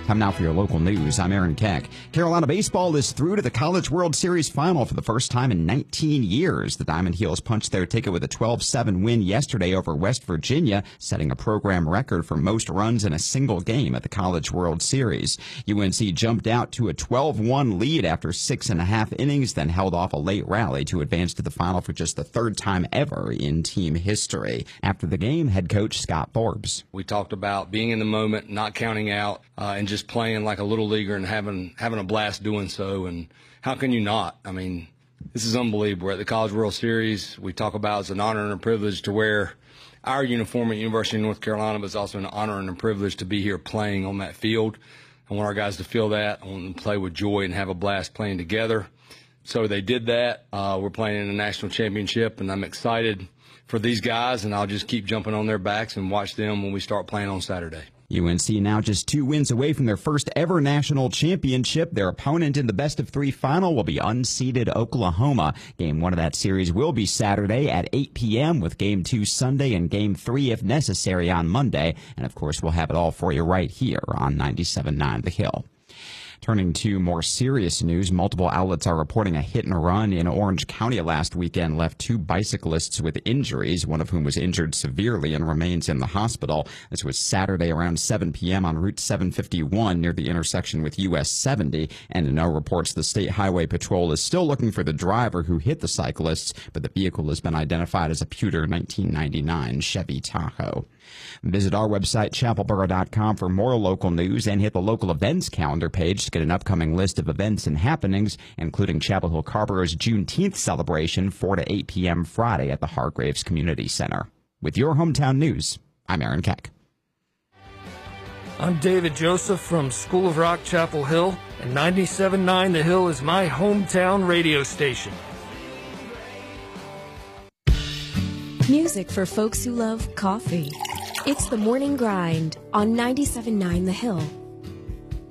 Time now for your local news. I'm Aaron Keck. Carolina baseball is through to the College World Series final for the first time in 19 years. The Diamond Heels punched their ticket with a 12-7 win yesterday over West Virginia, setting a program record for most runs in a single game at the College World Series. UNC jumped out to a 12-1 lead after 6.5 innings, then held off a late rally to advance to the final for just the third time ever in team history. After the game, head coach Scott Forbes. We talked about being in the moment, not counting out, and just playing like a little leaguer and having a blast doing so. And how can you not? I mean, this is unbelievable. We're at the College World Series. We talk about it's an honor and a privilege to wear our uniform at University of North Carolina, but it's also an honor and a privilege to be here playing on that field. I want our guys to feel that. I want them to play with joy and have a blast playing together. So they did that. We're playing in a national championship, and I'm excited for these guys, and I'll just keep jumping on their backs and watch them when we start playing on Saturday. UNC now just 2 wins away from their first ever national championship. Their opponent in the best-of-3 final will be unseeded Oklahoma. Game 1 of that series will be Saturday at 8 p.m. with Game 2 Sunday and Game 3, if necessary, on Monday. And, of course, we'll have it all for you right here on 97.9 The Hill. Turning to more serious news, multiple outlets are reporting a hit and run in Orange County last weekend left 2 bicyclists with injuries, one of whom was injured severely and remains in the hospital. This was Saturday around 7 p.m. on Route 751 near the intersection with US 70, and in no reports, the State Highway Patrol is still looking for the driver who hit the cyclists, but the vehicle has been identified as a pewter 1999 Chevy Tahoe. Visit our website, chapelboro.com, for more local news, and hit the local events calendar page to get an upcoming list of events and happenings, including Chapel Hill Carborough's Juneteenth celebration, 4 to 8 p.m. Friday at the Hargraves Community Center. With your hometown news, I'm Aaron Keck. I'm David Joseph from School of Rock, Chapel Hill, and 97.9 The Hill is my hometown radio station. Music for folks who love coffee. It's The Morning Grind on 97.9 The Hill.